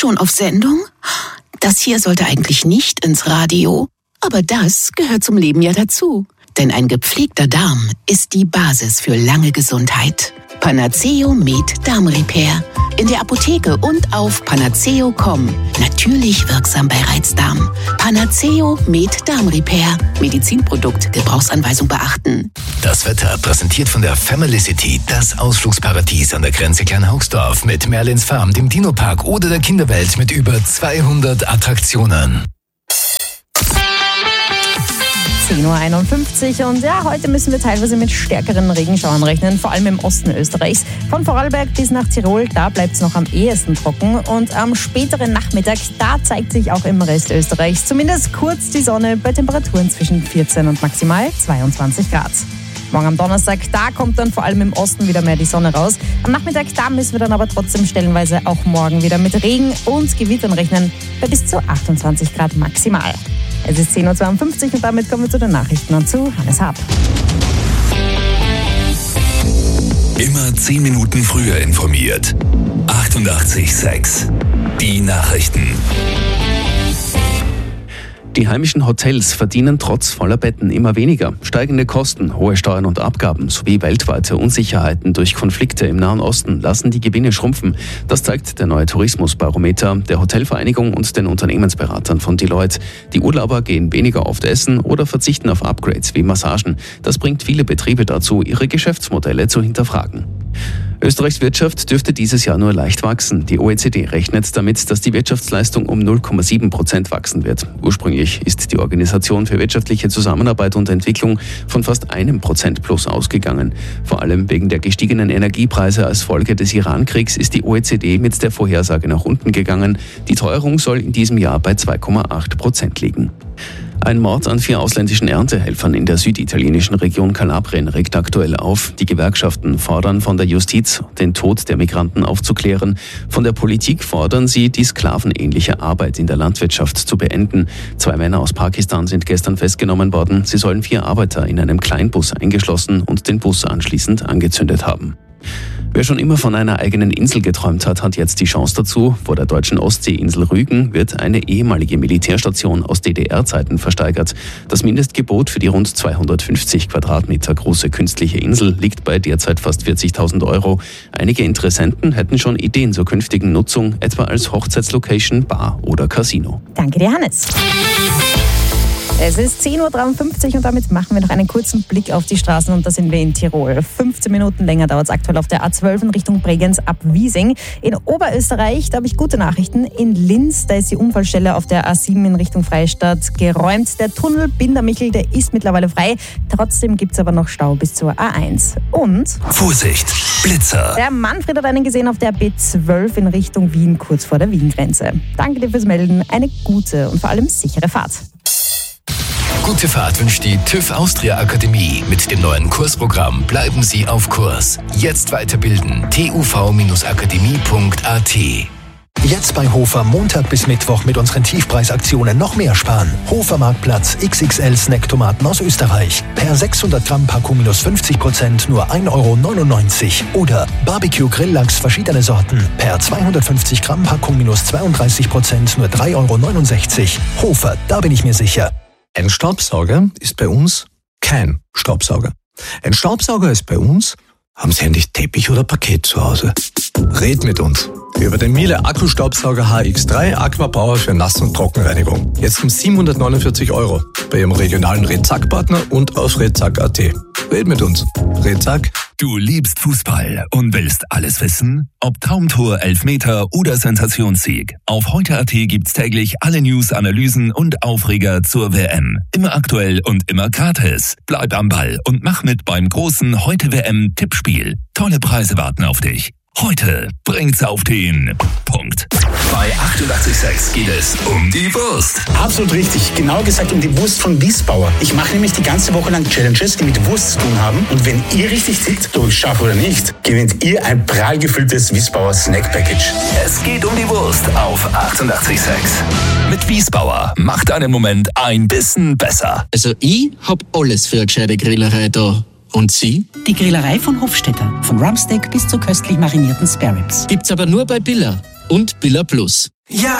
Schon auf Sendung? Das hier sollte eigentlich nicht ins Radio, aber das gehört zum Leben ja dazu. Denn ein gepflegter Darm ist die Basis für lange Gesundheit. Panaceo Med Darm Repair. In der Apotheke und auf panaceo.com. Natürlich wirksam bei Reizdarm. Panaceo Med Darm Repair. Medizinprodukt, Gebrauchsanweisung beachten. Das Wetter präsentiert von der Family City, das Ausflugsparadies an der Grenze Kleinhaugsdorf mit Merlins Farm, dem Dino-Park oder der Kinderwelt mit über 200 Attraktionen. 10.51 Uhr und ja, heute müssen wir teilweise mit stärkeren Regenschauern rechnen, vor allem im Osten Österreichs. Von Vorarlberg bis nach Tirol, da bleibt es noch am ehesten trocken und am späteren Nachmittag, da zeigt sich auch im Rest Österreichs zumindest kurz die Sonne bei Temperaturen zwischen 14 und maximal 22 Grad. Morgen am Donnerstag, da kommt dann vor allem im Osten wieder mehr die Sonne raus. Am Nachmittag, da müssen wir dann aber trotzdem stellenweise auch morgen wieder mit Regen und Gewittern rechnen, bei bis zu 28 Grad maximal. Es ist 10.52 Uhr und damit kommen wir zu den Nachrichten und zu Hannes Hab. Immer 10 Minuten früher informiert. 88,6. Die Nachrichten. Die heimischen Hotels verdienen trotz voller Betten immer weniger. Steigende Kosten, hohe Steuern und Abgaben sowie weltweite Unsicherheiten durch Konflikte im Nahen Osten lassen die Gewinne schrumpfen. Das zeigt der neue Tourismusbarometer der Hotelvereinigung und den Unternehmensberatern von Deloitte. Die Urlauber gehen weniger oft essen oder verzichten auf Upgrades wie Massagen. Das bringt viele Betriebe dazu, ihre Geschäftsmodelle zu hinterfragen. Österreichs Wirtschaft dürfte dieses Jahr nur leicht wachsen. Die OECD rechnet damit, dass die Wirtschaftsleistung um 0,7% wachsen wird. Ursprünglich ist die Organisation für wirtschaftliche Zusammenarbeit und Entwicklung von fast 1% plus ausgegangen. Vor allem wegen der gestiegenen Energiepreise als Folge des Iran-Kriegs ist die OECD mit der Vorhersage nach unten gegangen. Die Teuerung soll in diesem Jahr bei 2,8% liegen. Ein Mord an 4 ausländischen Erntehelfern in der süditalienischen Region Kalabrien regt aktuell auf. Die Gewerkschaften fordern von der Justiz, den Tod der Migranten aufzuklären. Von der Politik fordern sie, die sklavenähnliche Arbeit in der Landwirtschaft zu beenden. 2 Männer aus Pakistan sind gestern festgenommen worden. Sie sollen 4 Arbeiter in einem Kleinbus eingeschlossen und den Bus anschließend angezündet haben. Wer schon immer von einer eigenen Insel geträumt hat, hat jetzt die Chance dazu. Vor der deutschen Ostseeinsel Rügen wird eine ehemalige Militärstation aus DDR-Zeiten versteigert. Das Mindestgebot für die rund 250 Quadratmeter große künstliche Insel liegt bei derzeit fast 40.000 €. Einige Interessenten hätten schon Ideen zur künftigen Nutzung, etwa als Hochzeitslocation, Bar oder Casino. Danke dir, Hannes. Es ist 10.53 Uhr und damit machen wir noch einen kurzen Blick auf die Straßen und da sind wir in Tirol. 15 Minuten länger dauert es aktuell auf der A12 in Richtung Bregenz ab Wiesing. In Oberösterreich, da habe ich gute Nachrichten. In Linz, da ist die Unfallstelle auf der A7 in Richtung Freistadt geräumt. Der Tunnel Bindermichel, der ist mittlerweile frei. Trotzdem gibt es aber noch Stau bis zur A1. Und Vorsicht, Blitzer. Der Manfred hat einen gesehen auf der B12 in Richtung Wien, kurz vor der Wien-Grenze. Danke dir fürs Melden. Eine gute und vor allem sichere Fahrt. Gute Fahrt wünscht die TÜV Austria Akademie. Mit dem neuen Kursprogramm bleiben Sie auf Kurs. Jetzt weiterbilden. tuv-akademie.at. Jetzt bei Hofer Montag bis Mittwoch mit unseren Tiefpreisaktionen noch mehr sparen. Hofer Marktplatz XXL Snacktomaten aus Österreich. Per 600 Gramm Packung minus 50% nur 1,99 €. Oder Barbecue Grilllachs verschiedene Sorten. Per 250 Gramm Packung minus 32% nur 3,69 €. Hofer, da bin ich mir sicher. Ein Staubsauger ist bei uns kein Staubsauger. Ein Staubsauger ist bei uns, haben Sie eigentlich Teppich oder Parkett zu Hause? Red mit uns über den Miele Akkustaubsauger HX3 Aquapower für Nass- und Trockenreinigung. Jetzt um 749 € bei Ihrem regionalen Redzack-Partner und auf redzack.at. Red mit uns. Redzack. Du liebst Fußball und willst alles wissen? Ob Traumtor, Elfmeter oder Sensationssieg. Auf heute.at gibt's täglich alle News, Analysen und Aufreger zur WM. Immer aktuell und immer gratis. Bleib am Ball und mach mit beim großen Heute-WM-Tippspiel. Tolle Preise warten auf dich. Heute bringt's auf den Punkt. Bei 88,6 geht es um die Wurst. Absolut richtig. Genauer gesagt um die Wurst von Wiesbauer. Ich mache nämlich die ganze Woche lang Challenges, die mit Wurst zu tun haben. Und wenn ihr richtig tickt, ob ich schaffe oder nicht, gewinnt ihr ein prall gefülltes Wiesbauer Snack Package. Es geht um die Wurst auf 88,6. Mit Wiesbauer macht einen Moment ein bisschen besser. Also ich hab alles für eine gescheite Grillerei da. Und Sie? Die Grillerei von Hofstetter. Von Rumpsteak bis zu köstlich marinierten Spareribs. Gibt's aber nur bei Billa und Billa Plus. Ja.